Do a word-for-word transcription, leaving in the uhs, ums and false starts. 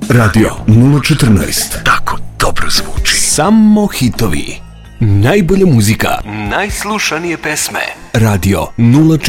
Radio nula četrnaest. Tako dobro zvuči. Samo hitovi. Najbolja muzika. Najslušanije pesme. Radio nula četrnaest.